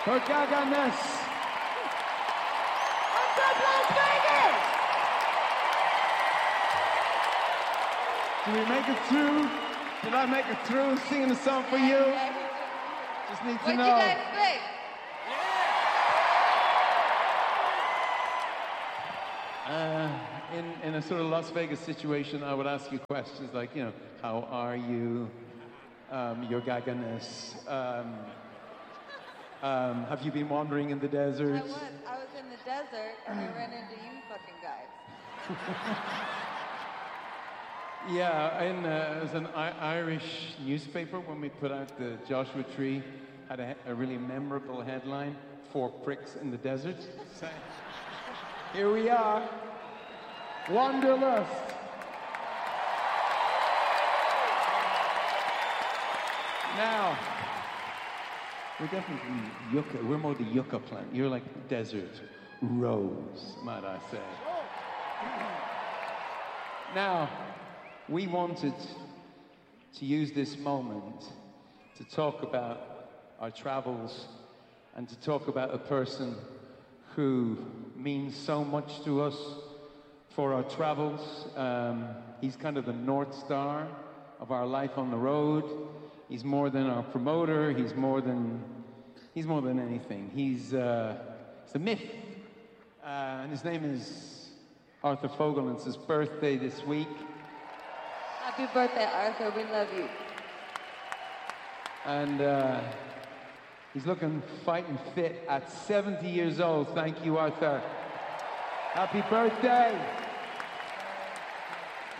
Her gaga-ness. From Las Vegas! Did we make it through? Did I make it through singing a song for you? Just need to What'd know. you guys think? In a sort of Las Vegas situation, I would ask you questions like, you know, how are you? Your gaga-ness. Have you been wandering in the desert? I was in the desert and I ran into you fucking guys. Yeah, it was an Irish newspaper when we put out the Joshua Tree, had a really memorable headline, 4 pricks in the desert. So, here we are, Wanderlust. Now, we're definitely yucca, we're more the yucca plant. You're like desert rose, might I say. Now, we wanted to use this moment to talk about our travels and to talk about a person who means so much to us for our travels. He's kind of the North Star of our life on the road. He's more than our promoter. He's more than anything. He's a myth. And his name is Arthur Fogel, and it's his birthday this week. Happy birthday, Arthur. We love you. And he's looking fighting fit at 70 years old. Thank you, Arthur. Happy birthday.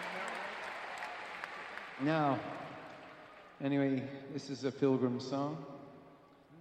Now, anyway, this is a Pilgrim song.